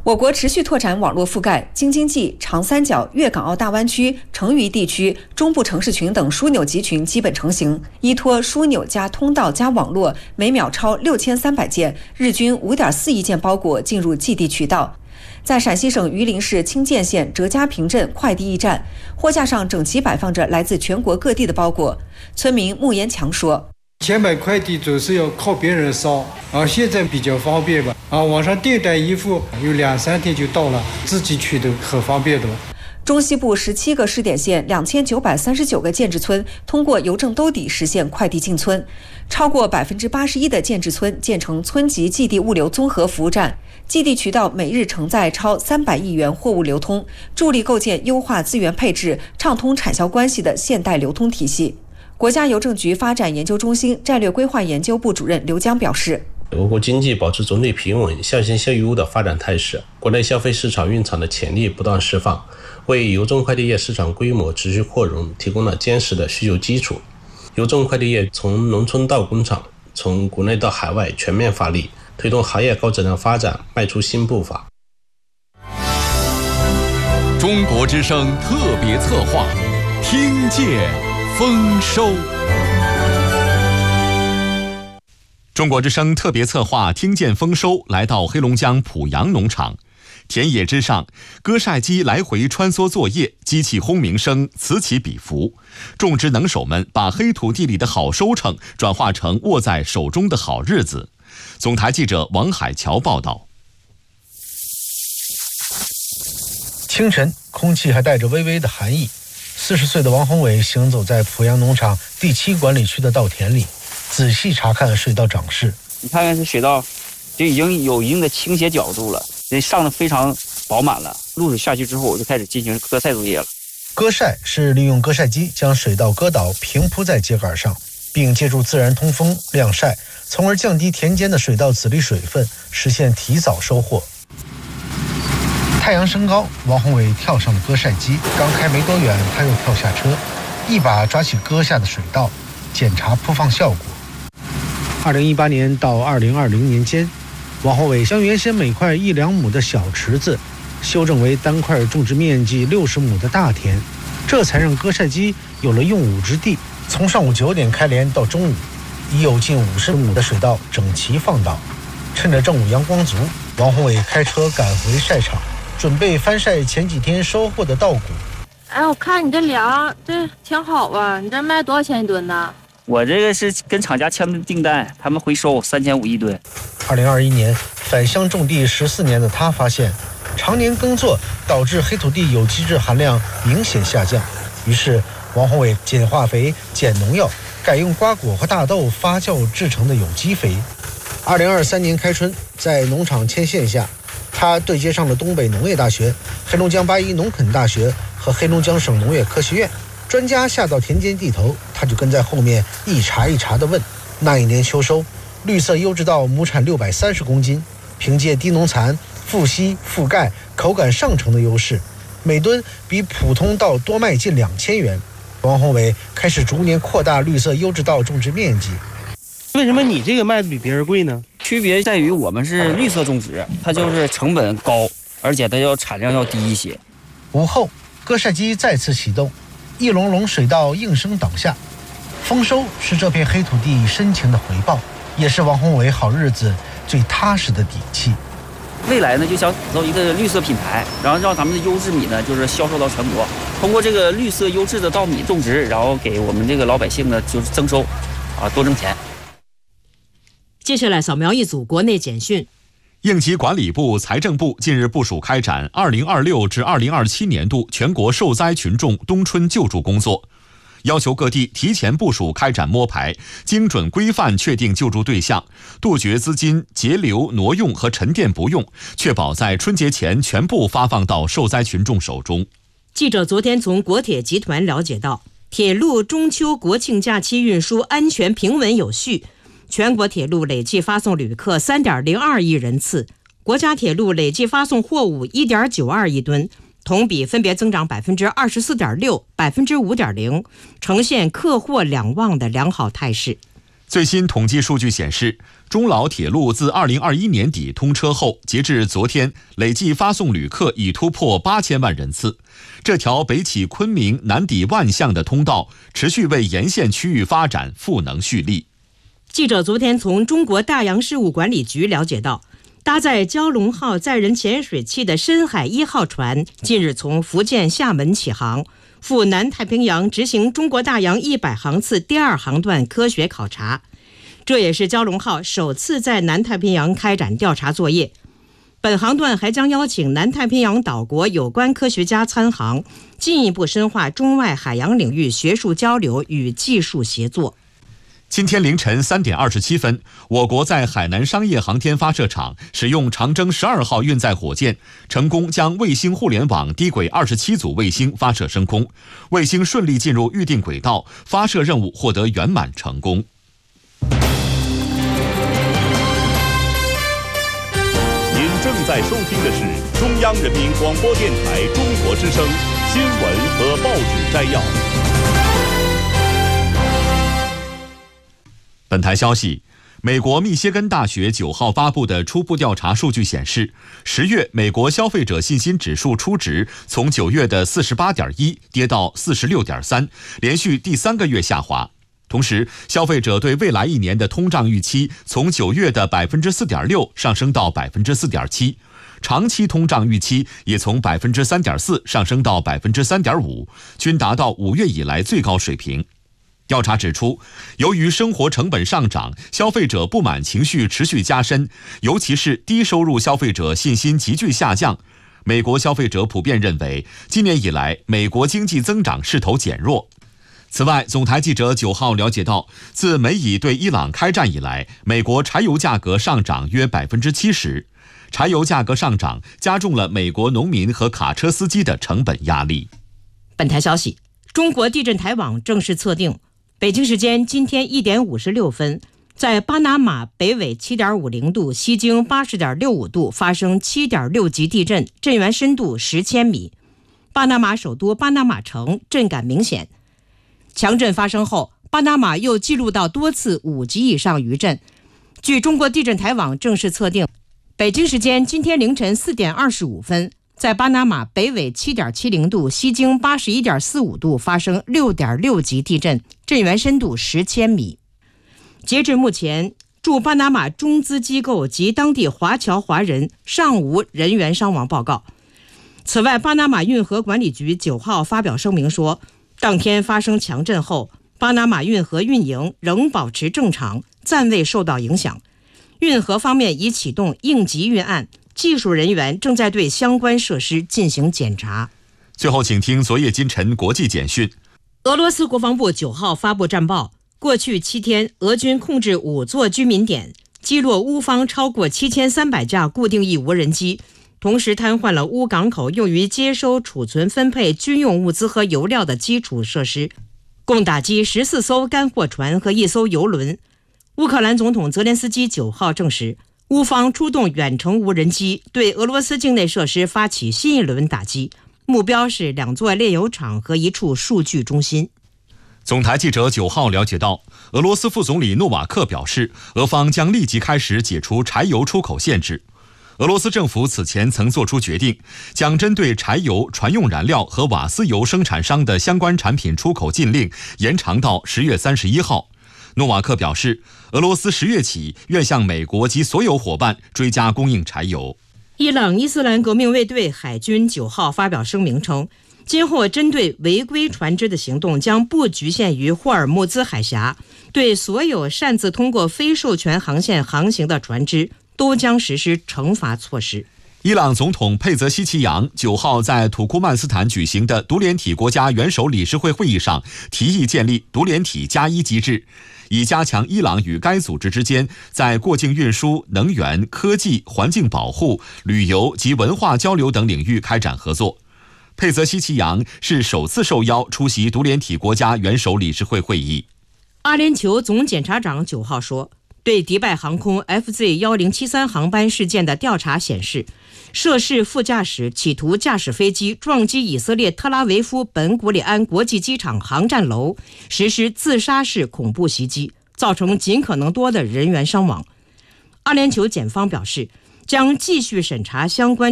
我国持续拓展网络覆盖，京津冀、长三角、粤港澳大湾区、成渝地区、中部城市群等枢纽集群基本成型。依托枢纽加通道加网络，每秒超6300件，日均5.4亿件包裹进入寄递渠道。在陕西省榆林市清涧县哲家坪镇快递驿站，货架上整齐摆放着来自全国各地的包裹。村民穆延强说：“ 以前买快递总是要靠别人捎，现在比较方便吧。网上订单一付有2-3天就到了，自己取都很方便的。” 中西部17个试点县2939个建制村通过邮政兜底实现快递进村，超过81%的建制村建成村级寄递物流综合服务站，寄递渠道每日承载超300亿元货物流通，助力构建优化资源配置、畅通产销关系的现代流通体系。国家邮政局发展研究中心战略规划研究部主任刘江表示， 我国经济保持总体平稳、向新向优的发展态势，国内消费市场蕴藏的潜力不断释放，为邮政快递业市场规模持续扩容提供了坚实的需求基础。邮政快递业从农村到工厂，从国内到海外全面发力，推动行业高质量发展迈出新步伐。 中国之声特别策划，听见丰收。中国之声特别策划听见丰收来到黑龙江濮阳农场，田野之上，割晒机来回穿梭作业，机器轰鸣声此起彼伏，种植能手们把黑土地里的好收成转化成握在手中的好日子。总台记者王海桥报道。 清晨，空气还带着微微的寒意。40岁的王宏伟行走在濮阳农场第7管理区的稻田里，仔细查看水稻长势。 你看看这水稻就已经有一定的倾斜角度了，这上的非常饱满了。露水下去之后，我就开始进行割晒作业了。 割晒是利用割晒机将水稻割倒平铺在秸秆上，并借助自然通风晾晒，从而降低田间的水稻籽粒水分，实现提早收获。太阳升高，王宏伟跳上了割晒机，刚开没多远，他又跳下车，一把抓起割下的水稻，检查铺放效果。2018年到2020年间，王宏伟将原先每块1-2亩的小池子修正为单块种植面积60亩的大田，这才让割晒机有了用武之地。从上午9点开镰到中午，已有近50亩的水稻整齐放倒。趁着正午阳光足，王宏伟开车赶回晒场，准备翻晒前几天收获的稻谷。 我看你这粮这挺好啊，你这卖多少钱一吨呢？ 我这个是跟厂家签的订单，他们回收3500一吨。 2021年返乡种地14年的他发现，常年耕作导致黑土地有机质含量明显下降，于是王宏伟减化肥、减农药，改用瓜果和大豆发酵制成的有机肥。2023年开春，在农场牵线下，他对接上了东北农业大学、黑龙江8一农垦大学和黑龙江省农业科学院。专家下到田间地头，他就跟在后面一茬一茬地问。那一年秋收，绿色优质稻亩产630公斤，凭借低农残、富硒、富钙、口感上乘的优势，每吨比普通稻多卖近2000元。王宏伟开始逐年扩大绿色优质稻种植面积。 为什么你这个卖的比别人贵呢？ 区别在于我们是绿色种植，它就是成本高，而且它产量要低一些。 午后，割晒机再次启动，一笼笼水稻应声倒下。丰收是这片黑土地深情的回报，也是王宏伟好日子最踏实的底气。 未来呢，就想打造一个绿色品牌，然后让咱们的优质米呢，就是销售到全国。通过这个绿色优质的稻米种植，然后给我们这个老百姓呢，就是增收，多挣钱。 接下来扫描一组国内简讯。 应急管理部、财政部近日部署开展2026至2027年度全国受灾群众冬春救助工作，要求各地提前部署开展摸排，精准规范确定救助对象，杜绝资金截留、挪用和沉淀不用，确保在春节前全部发放到受灾群众手中。 记者昨天从国铁集团了解到，铁路中秋国庆假期运输安全平稳有序，全国铁路累计发送旅客3.02亿人次，国家铁路累计发送货物1.92亿吨，同比分别增长24.6%、5.0%，呈现客货两旺的良好态势。 最新统计数据显示，中老铁路自2021年底通车后，截至昨天，累计发送旅客已突破8000万人次。这条北起昆明、南抵万象的通道，持续为沿线区域发展赋能蓄力。 记者昨天从中国大洋事务管理局了解到，搭载蛟龙号载人潜水器的深海1号船近日从福建厦门起航，赴南太平洋执行中国大洋100航次第2航段科学考察。这也是蛟龙号首次在南太平洋开展调查作业。本航段还将邀请南太平洋岛国有关科学家参航，进一步深化中外海洋领域学术交流与技术协作。 今天凌晨3点27分，我国在海南商业航天发射场使用长征12号运载火箭，成功将卫星互联网低轨27组卫星发射升空，卫星顺利进入预定轨道，发射任务获得圆满成功。 您正在收听的是中央人民广播电台中国之声新闻和报纸摘要。 本台消息，美国密歇根大学9号发布的初步调查数据显示，10月美国消费者信心指数初值从9月的48.1跌到46.3，连续第3个月下滑。同时，消费者对未来1年的通胀预期从9月的4.6%上升到4.7%，长期通胀预期也从3.4%上升到3.5%，均达到5月以来最高水平。调查指出，由于生活成本上涨，消费者不满情绪持续加深，尤其是低收入消费者信心急剧下降。美国消费者普遍认为，今年以来美国经济增长势头减弱。此外，总台记者9号了解到，自美以对伊朗开战以来，美国柴油价格上涨约70%。柴油价格上涨加重了美国农民和卡车司机的成本压力。 本台消息，中国地震台网正式测定，北京时间今天1点56分，在巴拿马北纬7.50度、西经80.65度发生7.6级地震，震源深度10千米。巴拿马首都巴拿马城震感明显。强震发生后，巴拿马又记录到多次5级以上余震。据中国地震台网正式测定，北京时间今天凌晨4点25分，在巴拿马北纬7.70度、西经81.45度发生6.6级地震，震源深度10千米。截至目前，驻巴拿马中资机构及当地华侨华人尚无人员伤亡报告。此外，巴拿马运河管理局9号发表声明说，当天发生强震后，巴拿马运河运营仍保持正常，暂未受到影响。运河方面已启动应急预案，技术人员正在对相关设施进行检查。 最后，请听昨夜今晨国际简讯。 俄罗斯国防部9号发布战报，过去7天，俄军控制5座居民点，击落乌方超过7300架固定翼无人机，同时瘫痪了乌港口用于接收、储存、分配军用物资和油料的基础设施，共打击14艘干货船和1艘油轮。乌克兰总统泽连斯基9号证实，乌方出动远程无人机对俄罗斯境内设施发起新一轮打击，目标是2座炼油厂和1处数据中心。 总台记者9号了解到，俄罗斯副总理诺瓦克表示，俄方将立即开始解除柴油出口限制。俄罗斯政府此前曾作出决定，将针对柴油、船用燃料和瓦斯油生产商的相关产品出口禁令延长到10月31号。诺瓦克表示，俄罗斯10月起愿向美国及所有伙伴追加供应柴油。 伊朗伊斯兰革命卫队海军9号发表声明称，今后针对违规船只的行动将不局限于霍尔木兹海峡，对所有擅自通过非授权航线航行的船只都将实施惩罚措施。 伊朗总统佩泽希奇扬9号在土库曼斯坦举行的独联体国家元首理事会会议上提议建立独联体+1机制，以加强伊朗与该组织之间在过境运输、能源、科技、环境保护、旅游及文化交流等领域开展合作。佩泽希奇扬是首次受邀出席独联体国家元首理事会会议。 阿联酋总检察长9号说，对迪拜航空 FZ1073 航班事件的调查显示，涉事副驾驶企图驾驶飞机撞击以色列特拉维夫本古里安国际机场航站楼，实施自杀式恐怖袭击， 造成尽可能多的人员伤亡。阿联酋检方表示，将继续审查相关